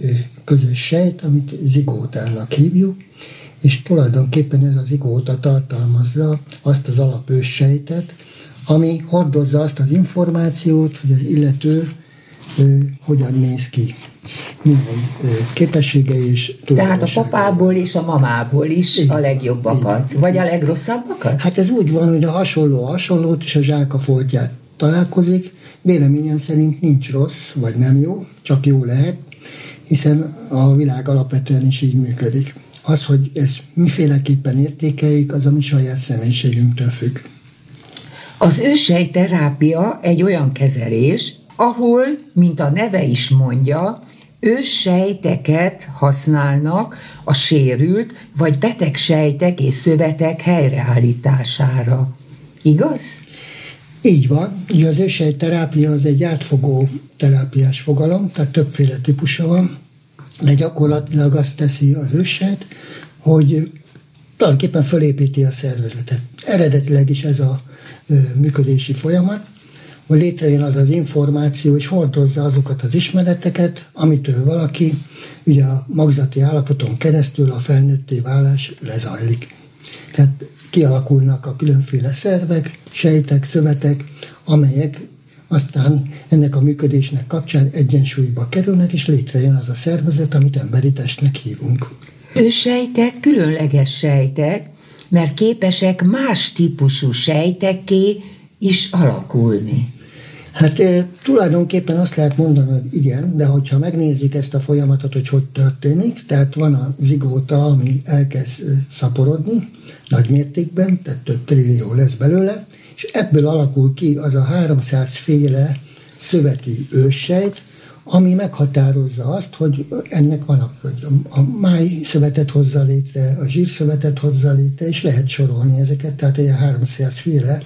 közös sejt, amit zigótának hívjuk, és tulajdonképpen ez a zigóta tartalmazza azt az alapőssejtet, ami hordozza azt az információt, hogy az illető hogyan néz ki, milyen képességei és tulajdonságai. Tehát a papából és a mamából is a legjobbakat, vagy a legrosszabbakat? Hát ez úgy van, hogy a hasonlót és a zsák a foltját találkozik. Véleményem szerint nincs rossz, vagy nem jó, csak jó lehet, hiszen a világ alapvetően is így működik. Az, hogy ezt miféleképpen értékeljük, az a mi saját személyiségünktől függ. Az őssejtterápia egy olyan kezelés, ahol, mint a neve is mondja, őssejteket használnak a sérült vagy beteg sejtek és szövetek helyreállítására. Igaz? Így van. Ugye az őssejtterápia az egy átfogó terápiás fogalom, tehát többféle típusa van, de gyakorlatilag azt teszi az őssejt, hogy tulajdonképpen fölépíti a szervezetet. Eredetileg is ez a működési folyamat, hogy létrejön az az információ, és hordozza azokat az ismereteket, amitől valaki ugye a magzati állapoton keresztül a felnőtté válás lezajlik. Tehát kialakulnak a különféle szervek, sejtek, szövetek, amelyek aztán ennek a működésnek kapcsán egyensúlyba kerülnek, és létrejön az a szervezet, amit emberi testnek hívunk. Őssejtek különleges sejtek, mert képesek más típusú sejtekké is alakulni. Hát tulajdonképpen azt lehet mondani, hogy igen, de hogyha megnézzük ezt a folyamatot, hogy történik, tehát van a zigóta, ami elkezd szaporodni nagy mértékben, tehát több trillió lesz belőle, és ebből alakul ki az a 300 féle szöveti őssejt, ami meghatározza azt, hogy ennek van, hogy a máj szövetet hozza létre, a zsírszövetet hozza létre, és lehet sorolni ezeket, tehát ilyen 300 féle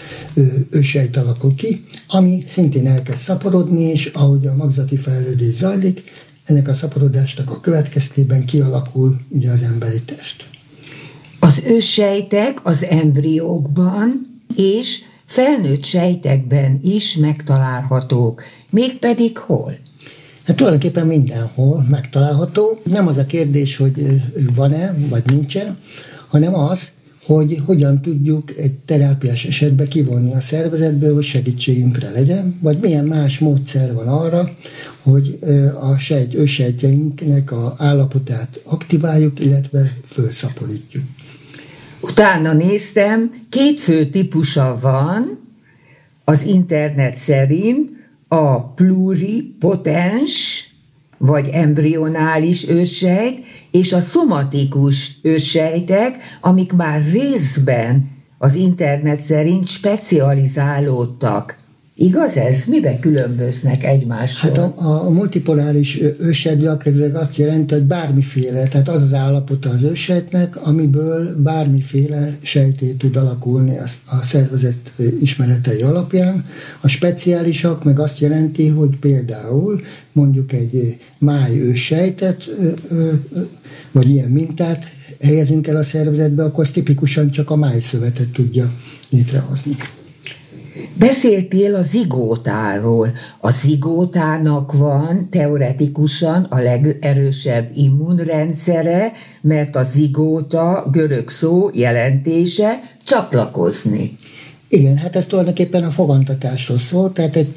őssejt alakul ki, ami szintén elkezd szaporodni, és ahogy a magzati fejlődés zajlik, ennek a szaporodásnak a következtében kialakul ugye az emberi test. Az őssejtek az embriókban és felnőtt sejtekben is megtalálhatók, mégpedig hol? Hát tulajdonképpen mindenhol megtalálható. Nem az a kérdés, hogy van-e, vagy nincs-e, hanem az, hogy hogyan tudjuk egy terápiás esetben kivonni a szervezetből, hogy segítségünkre legyen, vagy milyen más módszer van arra, hogy a őssejtjeinknek az állapotát aktiváljuk, illetve fölszaporítjuk. Utána néztem, 2 fő típusa van az internet szerint, a pluripotens, vagy embrionális őssejt, és a szomatikus őssejtek, amik már részben az internet szerint specializálódtak. Igaz ez? Miben különböznek egymástól? Hát a multipoláris őssejt gyakorlatilag azt jelenti, hogy bármiféle, tehát az az állapota az őssejtnek, amiből bármiféle sejté tud alakulni a szervezet ismeretei alapján. A speciálisak meg azt jelenti, hogy például mondjuk egy máj őssejtet, vagy ilyen mintát helyezünk el a szervezetbe, akkor az tipikusan csak a májszövetet tudja létrehozni. Beszéltél a zigótáról. A zigótának van teoretikusan a legerősebb immunrendszere, mert a zigóta görög szó jelentése csatlakozni. Igen, hát ez tulajdonképpen a fogantatásról szól, tehát egy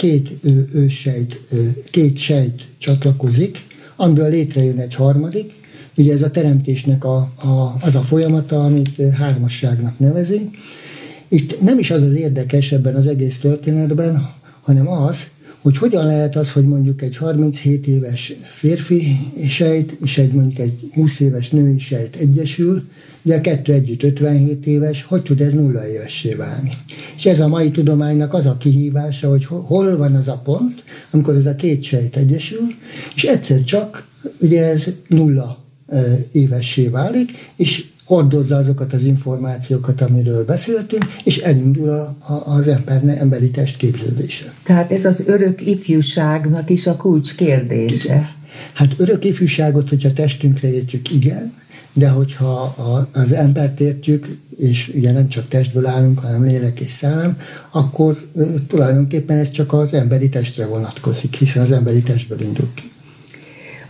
két sejt csatlakozik, amiből létrejön egy harmadik. Ugye ez a teremtésnek az a folyamata, amit hármasságnak nevezünk. Itt nem is az érdekes ebben az egész történetben, hanem az, hogy hogyan lehet az, hogy mondjuk egy 37 éves férfi sejt és mondjuk egy 20 éves női sejt egyesül, ugye a kettő együtt 57 éves, hogy tud ez 0 évessé válni. És ez a mai tudománynak az a kihívása, hogy hol van az a pont, amikor ez a két sejt egyesül, és egyszer csak ugye ez 0 évessé válik, és hordozza azokat az információkat, amiről beszéltünk, és elindul az emberi test képződése. Tehát ez az örök ifjúságnak is a kulcs kérdése. Hát örök ifjúságot, hogyha testünkre értjük, igen, de hogyha az embert értjük, és ugye nem csak testből állunk, hanem lélek és szellem, akkor tulajdonképpen ez csak az emberi testre vonatkozik, hiszen az emberi testből indul ki.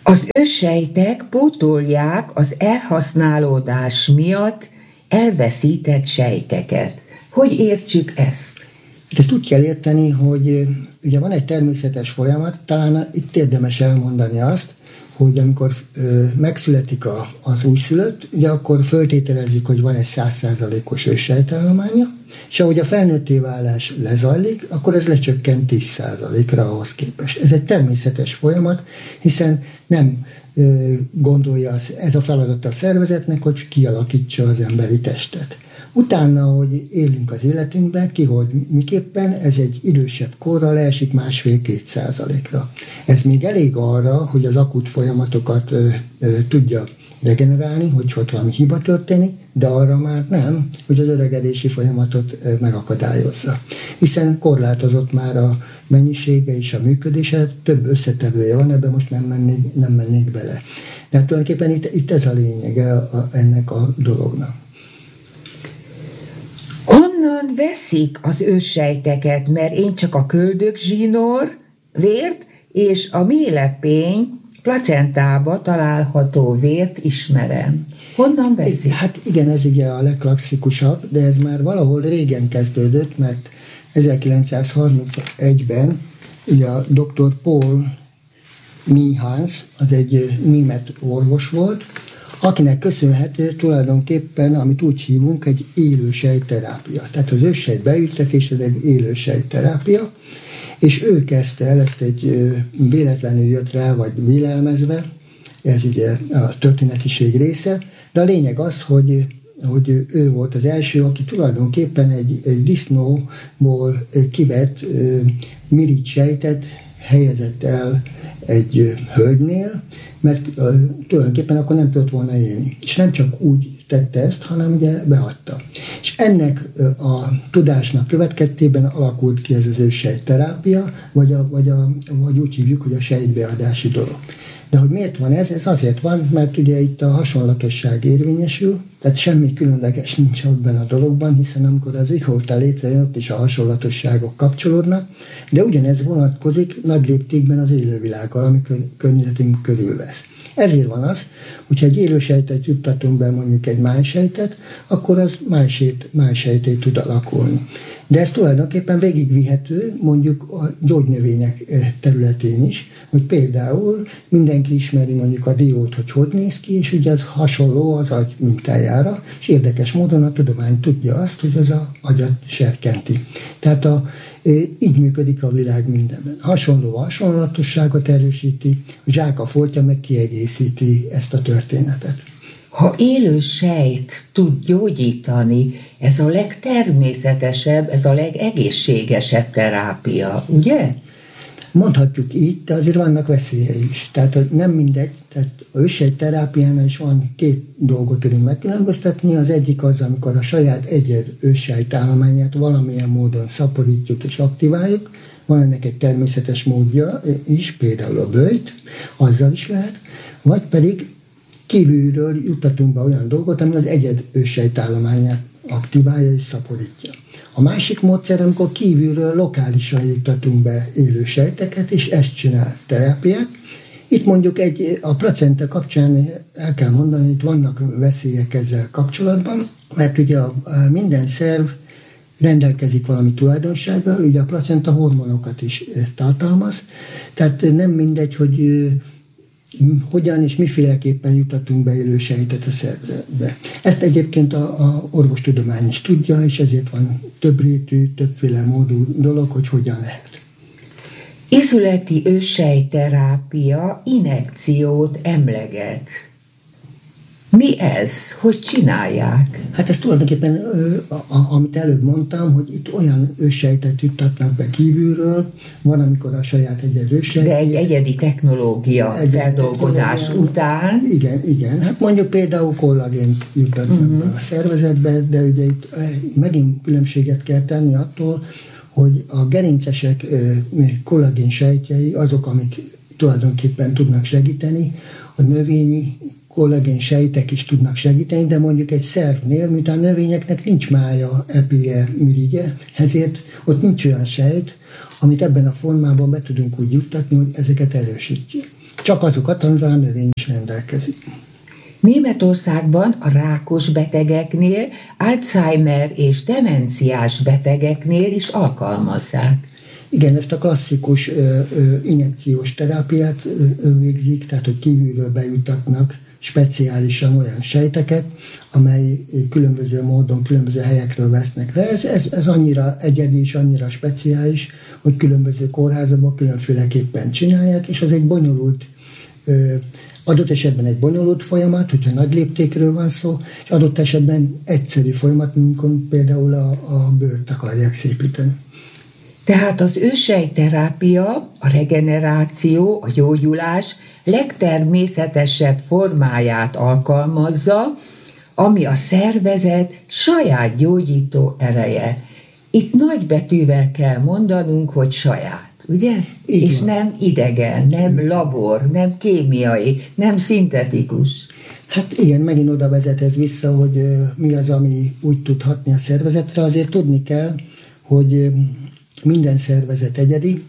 Az őssejtek pótolják az elhasználódás miatt elveszített sejteket. Hogy értsük ezt? Ezt úgy kell érteni, hogy ugye van egy természetes folyamat, talán itt érdemes elmondani azt, hogy amikor megszületik az újszülött, ugye akkor föltételezzük, hogy van egy 100%-os őssejtállománya, és ahogy a felnőtté válás lezajlik, akkor ez lecsökkent 10%-ra ahhoz képest. Ez egy természetes folyamat, hiszen nem gondolja ez a feladat a szervezetnek, hogy kialakítsa az emberi testet. Utána, hogy élünk az életünkben, hogy miképpen, ez egy idősebb korra leesik 1,5-2%-ra. Ez még elég arra, hogy az akut folyamatokat tudja regenerálni, hogy ott valami hiba történik, de arra már nem, hogy az öregedési folyamatot megakadályozza. Hiszen korlátozott már a mennyisége és a működése, több összetevője van, ebben most nem mennék bele. De tulajdonképpen itt ez a lényege ennek a dolognak. Honnan veszik az őssejteket? Mert én csak a köldökzsinór, vért és a méhlepény placentába található vért ismerem. Honnan veszik? Hát igen, ez ugye a legklasszikusabb, de ez már valahol régen kezdődött, mert 1931-ben ugye a dr. Paul Mihans, az egy német orvos volt, akinek köszönhető tulajdonképpen, amit úgy hívunk, egy élősejtterápia. Tehát az őssejt beültetés, ez egy élősejtterápia, és ő kezdte el, ezt egy véletlenül jött rá, vagy vélelmezve, ez ugye a történetiség része, de a lényeg az, hogy ő volt az első, aki tulajdonképpen egy disznóból kivett mirigysejtet helyezett el egy hölgynél, mert tulajdonképpen akkor nem tudott volna élni. És nem csak úgy tette ezt, hanem ugye beadta. És ennek a tudásnak következtében alakult ki ez az őssejtterápia, vagy úgy hívjuk, hogy a sejtbeadási dolog. De hogy miért van ez? Ez azért van, mert ugye itt a hasonlatosság érvényesül, tehát semmi különleges nincs ebben a dologban, hiszen amikor az ikhóta létrejön, ott is a hasonlatosságok kapcsolódnak, de ugyanez vonatkozik nagy léptékben az élővilággal, ami környezetünk körülvesz. Ezért van az, hogyha egy élősejtet juttatunk be mondjuk egy májsejtet, akkor az májsejté tud alakulni. De ez tulajdonképpen végigvihető mondjuk a gyógynövények területén is, hogy például mindenki ismeri mondjuk a diót, hogy néz ki, és ugye ez hasonló az agy mintájára, és érdekes módon a tudomány tudja azt, hogy az az agyat serkenti. Tehát így működik a világ mindenben. Hasonló a hasonlatosságot erősíti, a zsák a foltja meg kiegészíti ezt a történetet. Ha élő sejt tud gyógyítani, ez a legtermészetesebb, ez a legegészségesebb terápia, ugye? Mondhatjuk így, de azért vannak veszélyei is. Tehát hogy nem mindegy, tehát a őssejtterápiánál is van két dolgot tudunk megkülönböztetni. Az egyik az, amikor a saját egyed őssejtállományát valamilyen módon szaporítjuk és aktiváljuk. Van ennek egy természetes módja is, például a böjt, azzal is lehet, vagy pedig kívülről juttatunk be olyan dolgot, ami az egyed őssejtállományát aktiválja és szaporítja. A másik módszer, amikor kívülről lokálisan juttatunk be élő sejteket, és ezt csinál terápiát. Itt mondjuk a placenta kapcsán el kell mondani, itt vannak veszélyek ezzel kapcsolatban, mert ugye minden szerv rendelkezik valami tulajdonsággal, ugye a placenta hormonokat is tartalmaz, tehát nem mindegy, hogy hogyan és miféleképpen jutatunk be élő sejtet a szervezetbe. Ezt egyébként a orvostudomány is tudja, és ezért van többrétű, többféle módú dolog, hogy hogyan lehet. Izületi őssejtterápia injekciót emleget. Mi ez? Hogy csinálják? Hát ez tulajdonképpen, amit előbb mondtam, hogy itt olyan őssejtet juttatnak be kívülről, van, amikor a saját egyed őssejt. De egy egyedi technológia feldolgozás után. Igen. Hát mondjuk például kollagént juttatnak be a szervezetbe, de ugye itt megint különbséget kell tenni attól, hogy a gerincesek kollagén sejtjei azok, amik tulajdonképpen tudnak segíteni, a növényi kollagén sejtek is tudnak segíteni, de mondjuk egy szervnél, miután a növényeknek nincs mája, epie, mirigye, ezért ott nincs olyan sejt, amit ebben a formában be tudunk úgy juttatni, hogy ezeket erősítjük. csak azokat, amivel a növény is rendelkezik. Németországban a rákos betegeknél, Alzheimer és demenciás betegeknél is alkalmazzák. Igen, ezt a klasszikus injekciós terápiát végzik, tehát hogy kívülről bejutatnak speciálisan olyan sejteket, amely különböző módon, különböző helyekről vesznek le. Ez annyira egyedi és annyira speciális, hogy különböző kórházakban különféleképpen csinálják, és az egy bonyolult, adott esetben egy bonyolult folyamat, hogyha nagy léptékről van szó, és adott esetben egyszerű folyamat, amikor például a bőrt akarják szépíteni. Tehát az őssejtterápia, a regeneráció, a gyógyulás legtermészetesebb formáját alkalmazza, ami a szervezet saját gyógyító ereje. Itt nagy betűvel kell mondanunk, hogy saját, ugye? És nem idegen, nem labor, nem kémiai, nem szintetikus. Hát igen, megint oda vezet ez vissza, hogy mi az, ami úgy tud hatni a szervezetre. Azért tudni kell, hogy minden szervezet egyedi,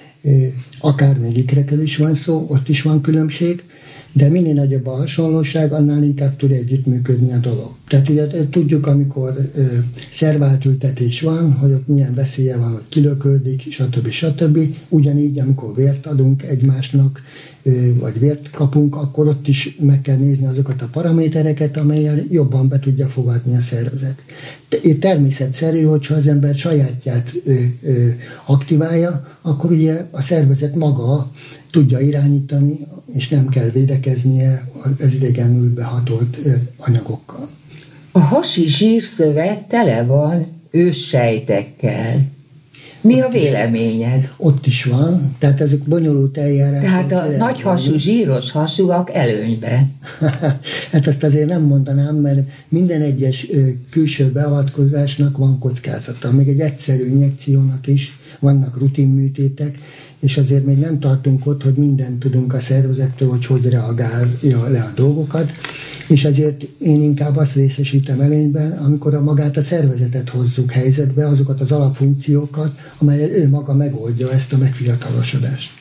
akár még ikrekről is van szó, ott is van különbség, de minél nagyobb a hasonlóság, annál inkább tud együttműködni a dolog. Tehát ugye tudjuk, amikor szerváltültetés van, hogy ott milyen veszélye van, hogy kilöködik, stb. Ugyanígy, amikor vért adunk egymásnak, vagy vért kapunk, akkor ott is meg kell nézni azokat a paramétereket, amellyel jobban be tudja fogadni a szervezet. Természetszerű, hogyha az ember sajátját aktiválja, akkor ugye a szervezet maga tudja irányítani, és nem kell védekeznie az idegenül behatolt anyagokkal. A hasi zsírszövet tele van őssejtekkel. Mi a véleményed? Ott is van, tehát ezek bonyolult eljárások. Tehát a nagy hasú, zsíros hasúak előnybe. Hát azt azért nem mondanám, mert minden egyes külső beavatkozásnak van kockázata. Még egy egyszerű injekciónak is vannak rutinműtétek, és azért még nem tartunk ott, hogy mindent tudunk a szervezettől, hogy reagálja le a dolgokat, és ezért én inkább azt részesítem előnyben, amikor magát a szervezetet hozzuk helyzetbe, azokat az alapfunkciókat, amelyel ő maga megoldja ezt a megfiatalosodást.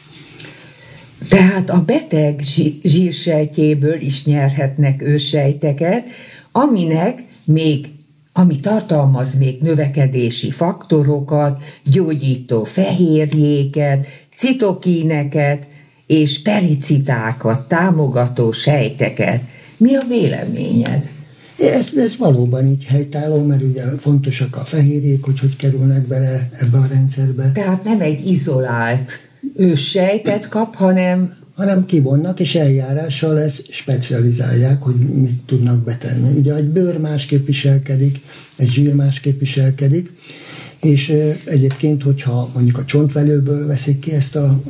Tehát a beteg zsírsejtjéből is nyerhetnek őssejteket, ami tartalmaz még növekedési faktorokat, gyógyító fehérjéket, citokíneket és pericitákat támogató sejteket. Mi a véleményed? Ez valóban így helytálló, mert ugye fontosak a fehérjék, hogy kerülnek bele ebbe a rendszerbe. Tehát nem egy izolált őssejtet kap, hanem kivonnak, és eljárással ezt specializálják, hogy mit tudnak betenni. Ugye egy bőr másképp viselkedik, egy zsír másképp viselkedik, és egyébként, hogyha mondjuk a csontvelőből veszik ki ezt a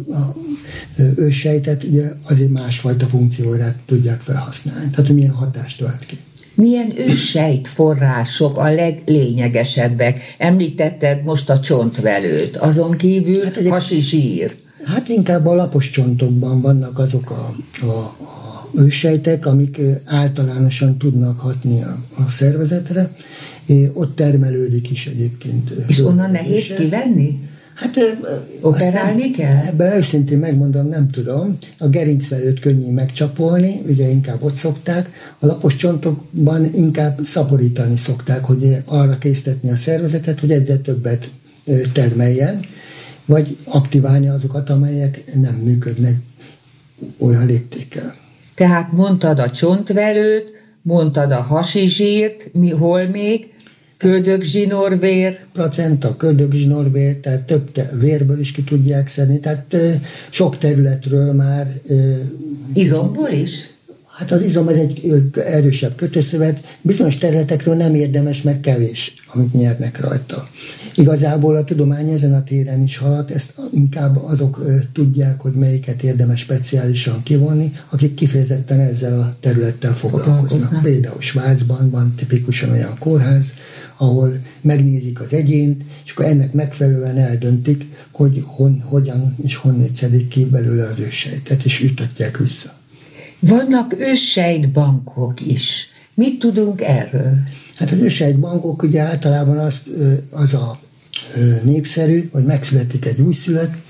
őssejtet, ugye azért másfajta funkcióra tudják felhasználni. Tehát, hogy milyen hatást vált ki. Milyen őssejt források a leglényegesebbek? Említetted most a csontvelőt, azon kívül hasi zsír. Hát inkább a lapos csontokban vannak azok a őssejtek, amik általánosan tudnak hatni a szervezetre. Ott termelődik is egyébként. És onnan nehéz kivenni? Hát operálni kell? Ebben őszintén megmondom, nem tudom. A gerincvelőt könnyű megcsapolni, ugye inkább ott szokták. A lapos csontokban inkább szaporítani szokták, hogy arra késztetni a szervezetet, hogy egyre többet termeljen, vagy aktiválni azokat, amelyek nem működnek olyan léptékkel. Tehát mondtad a csontvelőt, mondtad a hasi zsírt, hol még? Köldögzsinórvér. Placenta, köldögzsinórvér, tehát több vérből is ki tudják szedni, tehát sok területről már. Izomból is? Hát az izom az egy erősebb kötőszövet, bizonyos területekről nem érdemes, mert kevés, amit nyernek rajta. Igazából a tudomány ezen a téren is halad, ezt inkább azok tudják, hogy melyiket érdemes speciálisan kivonni, akik kifejezetten ezzel a területtel foglalkoznak. Például Svájcban van tipikusan olyan kórház, ahol megnézik az egyént, és akkor ennek megfelelően eldöntik, hogy hogyan és honnét szedik ki belőle az őssejtet, és jutatják vissza. Vannak őssejtbankok is. Mit tudunk erről? Hát az őssejtbankok ugye általában az a népszerű, hogy megszületik egy újszülött,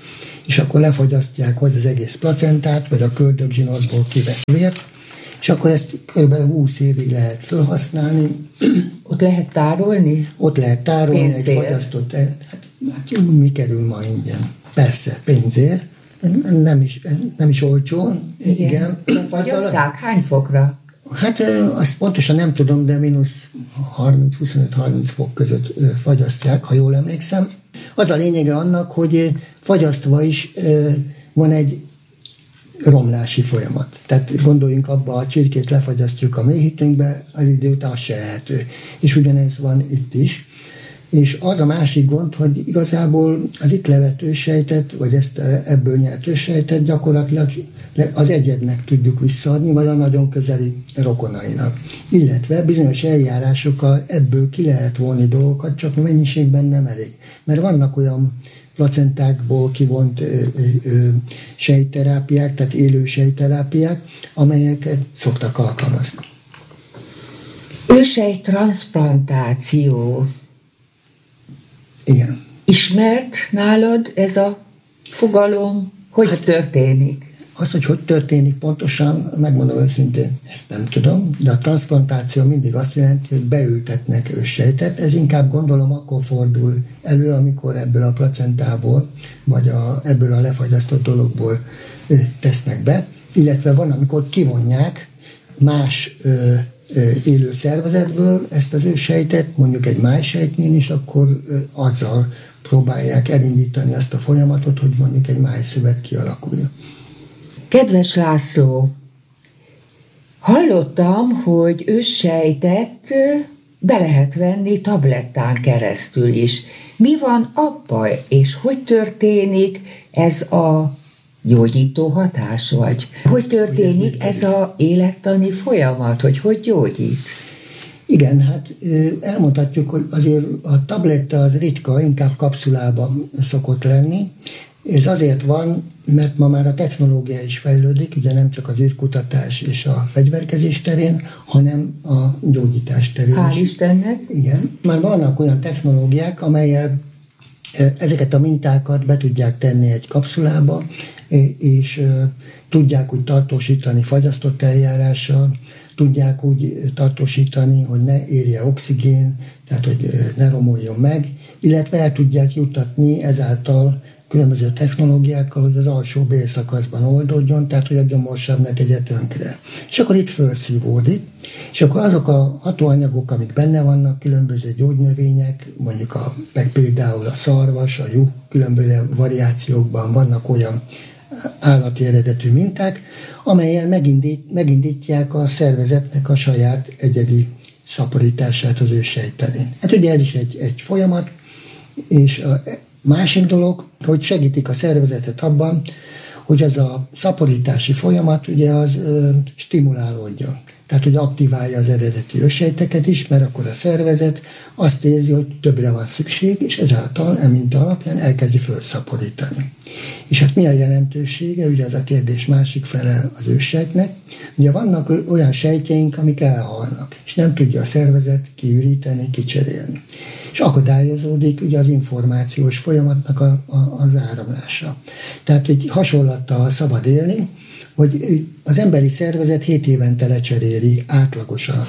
és akkor lefagyasztják vagy az egész placentát, vagy a köldögzsinórból kivett vért, és akkor ezt kb. 20 évig lehet felhasználni. Ott lehet tárolni? Ott lehet tárolni, pénzért. egy fagyasztott, hát mi kerül ma ingyen? Persze, pénzért, nem is olcsón, igen. Fagyasszák? Hány fokra? Hát azt pontosan nem tudom, de mínusz 25-30 fok között fagyasztják, ha jól emlékszem. Az a lényege annak, hogy fagyasztva is van egy romlási folyamat. Tehát gondoljunk abba, a csirkét lefagyasztjuk a mélyhűtőnkbe, az idő után az se ehető. És ugyanez van itt is. És az a másik gond, hogy igazából az itt levett őssejtet, vagy ezt ebből nyert őssejtet gyakorlatilag az egyednek tudjuk visszaadni, vagy a nagyon közeli rokonainak. Illetve bizonyos eljárásokkal ebből ki lehet vonni dolgokat, csak mennyiségben nem elég. Mert vannak olyan placentákból kivont sejtterápiák, tehát élő sejtterápiák, amelyeket szoktak alkalmazni. Ősejt transzplantáció. Igen. Ismert nálad ez a fogalom? Hogy történik? Az, hogy történik pontosan, megmondom őszintén, ezt nem tudom, de a transzplantáció mindig azt jelenti, hogy beültetnek őssejtet. Ez inkább gondolom akkor fordul elő, amikor ebből a placentából, vagy ebből a lefagyasztott dologból tesznek be, illetve van, amikor kivonják más élő szervezetből ezt az őssejtet, mondjuk egy májsejtnél is, akkor azzal próbálják elindítani azt a folyamatot, hogy mondjuk egy májszövet kialakuljon. Kedves László, hallottam, hogy őssejtet be lehet venni tablettán keresztül is. Mi van abban, és hogy történik ez a gyógyító hatás, vagy hogy történik ez az élettani folyamat, hogy gyógyít? Igen, hát elmondhatjuk, hogy azért a tabletta az ritka, inkább kapszulában szokott lenni. Ez azért van, mert ma már a technológia is fejlődik, ugye nem csak az űrkutatás és a fegyverkezés terén, hanem a gyógyítás terén Hál' is. Istennek! Igen. Már vannak olyan technológiák, amelyel ezeket a mintákat be tudják tenni egy kapszulába, és tudják úgy tartósítani fagyasztott eljárással, tudják úgy tartósítani, hogy ne érje oxigén, tehát hogy ne romoljon meg, illetve el tudják juttatni ezáltal különböző technológiákkal, hogy az alsó bélszakaszban oldódjon, tehát hogy a gyomorsav ne tegye tönkre. És akkor itt felszívódik, és akkor azok a hatóanyagok, amik benne vannak, különböző gyógynövények, mondjuk meg például a szarvas, a juh, különböző variációkban vannak olyan állati eredetű minták, amellyel megindítják a szervezetnek a saját egyedi szaporítását az őssejtterén. Hát ugye ez is egy folyamat, és a másik dolog, hogy segítik a szervezetet abban, hogy ez a szaporítási folyamat ugye az stimulálódjon. Tehát, hogy aktiválja az eredeti őssejteket is, mert akkor a szervezet azt érzi, hogy többre van szükség, és ezáltal minta alapján elkezdi felszaporítani. És hát mi a jelentősége? Ugye az a kérdés másik fele az őssejtnek. Ugye vannak olyan sejtjeink, amik elhalnak, és nem tudja a szervezet kiüríteni, kicserélni. És akadályozódik ugye az információs folyamatnak az áramlása. Tehát egy hasonlattal szabad élni, hogy az emberi szervezet 7 évente lecseréli átlagosan.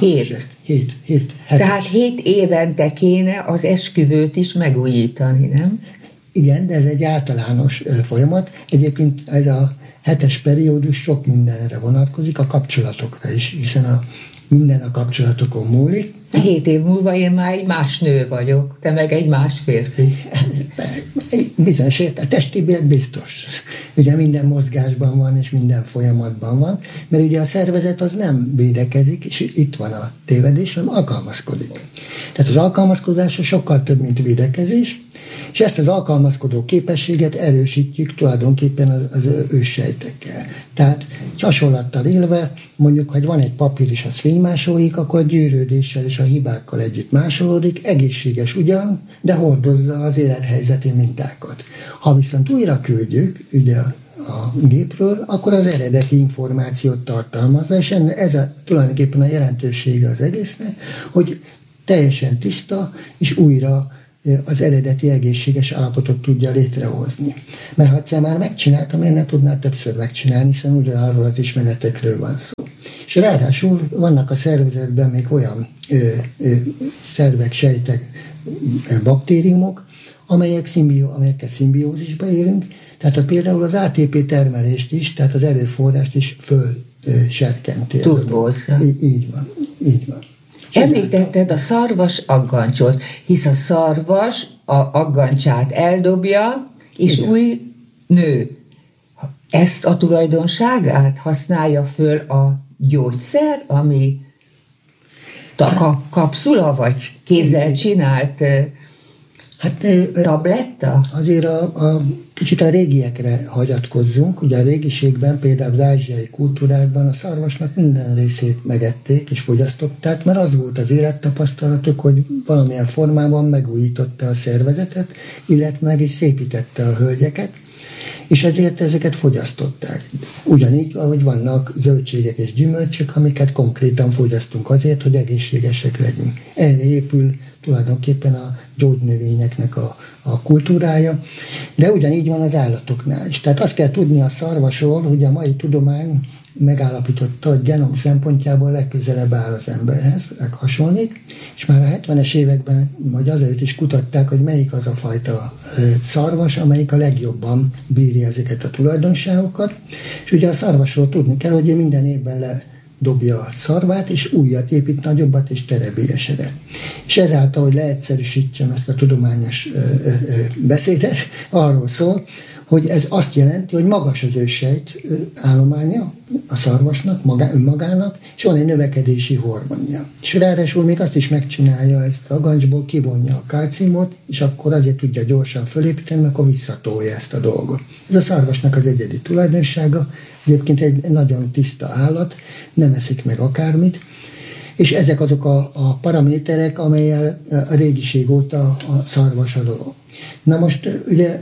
7. Tehát 7 évente kéne az esküvőt is megújítani, nem? Igen, de ez egy általános folyamat. Egyébként ez a 7-es periódus sok mindenre vonatkozik, a kapcsolatokra is, hiszen minden a kapcsolatokon múlik. 7 év múlva én már egy más nő vagyok, te meg egy más férfi. Bizonyos testiben biztos. Ugye minden mozgásban van, és minden folyamatban van, mert ugye a szervezet az nem védekezik, és itt van a tévedés, hanem alkalmazkodik. Tehát az alkalmazkodás sokkal több, mint védekezés, és ezt az alkalmazkodó képességet erősítjük tulajdonképpen az őssejtekkel. Tehát hasonlattal élve, mondjuk, hogy van egy papír és az fénymásolódik, akkor a gyűrődéssel és a hibákkal együtt másolódik, egészséges ugyan, de hordozza az élethelyzeti mintákat. Ha viszont újra küldjük, ugye a gépről, akkor az eredeti információt tartalmazza, és ez tulajdonképpen a jelentősége az egésznek, hogy teljesen tiszta, és újra az eredeti egészséges állapotot tudja létrehozni. Mert ha egyszer már megcsináltam, miért ne tudná többször megcsinálni, hiszen ugyanarról az ismeretekről van szó. És ráadásul vannak a szervezetben még olyan szervek, sejtek, baktériumok, amelyekkel szimbiózisba élünk, tehát például az ATP termelést is, tehát az erőforrást is fölserkenti. Turbózza. Így van. Említetted a szarvas aggancsot, hisz a szarvas a aggancsát eldobja, és igen, új nő. Ezt a tulajdonságát használja föl a gyógyszer, ami kapszula, vagy kézzel csinált tabletta? Azért kicsit a régiekre hagyatkozzunk. Ugye a régiségben, például az ázsiai kultúrákban a szarvasnak minden részét megették és fogyasztották, mert az volt az élettapasztalatuk, hogy valamilyen formában megújította a szervezetet, illetve meg is szépítette a hölgyeket, és ezért ezeket fogyasztották. Ugyanígy, ahogy vannak zöldségek és gyümölcsök, amiket konkrétan fogyasztunk azért, hogy egészségesek legyünk. Erre épül tulajdonképpen a gyógynövényeknek a kultúrája, de ugyanígy van az állatoknál is. Tehát azt kell tudni a szarvasról, hogy a mai tudomány megállapította, hogy genom szempontjából legközelebb áll az emberhez, hasonlít, és már a 70-es években, vagy azelőtt is kutatták, hogy melyik az a fajta szarvas, amelyik a legjobban bírja ezeket a tulajdonságokat. És ugye a szarvasról tudni kell, hogy ő minden évben ledobja a szarvát, és újat épít, nagyobbat és terebélyesedet. És ezáltal, hogy leegyszerűsítsem ezt a tudományos beszédet, arról szól, hogy ez azt jelenti, hogy magas az őssejt állománya a szarvasnak, önmagának, és van egy növekedési hormonja. És ráadásul még azt is megcsinálja, ez a aggancsból kivonja a kalciumot, és akkor azért tudja gyorsan fölépíteni, mert akkor visszatolja ezt a dolgot. Ez a szarvasnak az egyedi tulajdonsága, egyébként egy nagyon tiszta állat, nem eszik meg akármit, és ezek azok a paraméterek, amelyel a régiség óta a szarvas a dolog. Na most ugye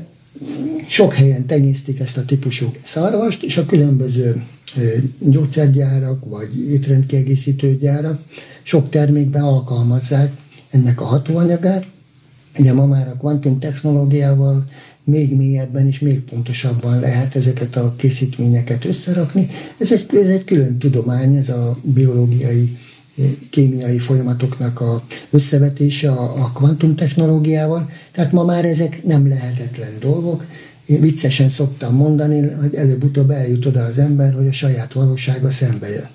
sok helyen tenyésztik ezt a típusú szarvast, és a különböző gyógyszergyárak, vagy étrendkiegészítő gyárak sok termékben alkalmazzák ennek a hatóanyagát. Ugye ma már a kvantum technológiával még mélyebben és még pontosabban lehet ezeket a készítményeket összerakni. Ez egy külön tudomány, ez a biológiai, kémiai folyamatoknak a összevetése a kvantumtechnológiával, tehát ma már ezek nem lehetetlen dolgok. Én viccesen szoktam mondani, hogy előbb-utóbb eljut oda az ember, hogy a saját valósága szembe jön.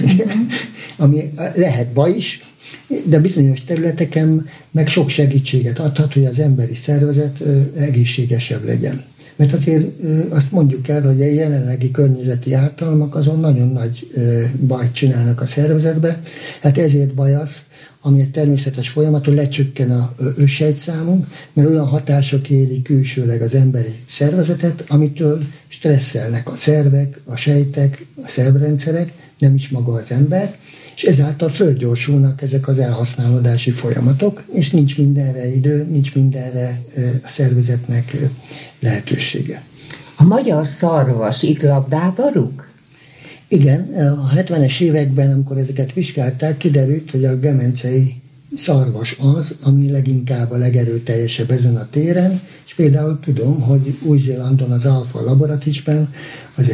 Ami lehet baj is, de bizonyos területeken meg sok segítséget adhat, hogy az emberi szervezet egészségesebb legyen. Mert azért azt mondjuk el, hogy a jelenlegi környezeti ártalmak azon nagyon nagy bajt csinálnak a szervezetbe. Hát ezért baj az, ami egy természetes folyamat, hogy lecsökken a őssejtszámunk, mert olyan hatások érik külsőleg az emberi szervezetet, amitől stresszelnek a szervek, a sejtek, a szervrendszerek, nem is maga az ember, és ezáltal fölgyorsulnak ezek az elhasználódási folyamatok, és nincs mindenre idő, nincs mindenre a szervezetnek lehetősége. A magyar szarvas itt labdába rúg? Igen, a 70-es években, amikor ezeket vizsgálták, kiderült, hogy a gemencei szarvas az, ami leginkább a legerőteljesebb ezen a téren, és például tudom, hogy Új-Zélandon az Alfa Laboratories-ben, az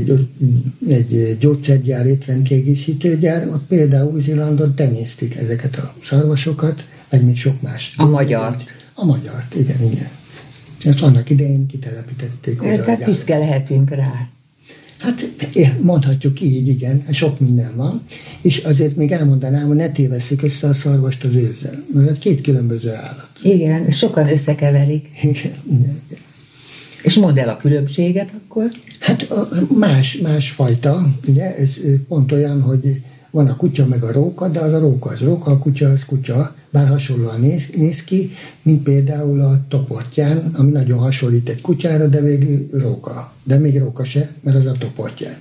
egy gyógyszergyár, étrendkiegészítőgyár, ott például Új-Zélandon tenyésztik ezeket a szarvasokat, meg még sok más. A magyart. A magyart, igen. Tehát annak idején kitelepítették oda. Tehát büszke lehetünk rá. Hát mondhatjuk így, igen, sok minden van, és azért még elmondanám, hogy ne tévesszük össze a szarvast az őzzel, mert ez két különböző állat. Igen, sokan összekeverik. Igen. És mondd el a különbséget akkor. Hát más fajta, ugye, ez pont olyan, hogy van a kutya meg a róka, de az róka, a kutya az kutya, bár hasonlóan néz ki, mint például a toportyán, ami nagyon hasonlít egy kutyára, de végül róka. De még róka se, mert az a toportyán.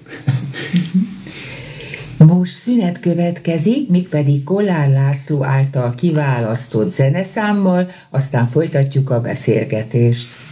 Most szünet következik, míg pedig Kollár László által kiválasztott zeneszámmal, aztán folytatjuk a beszélgetést.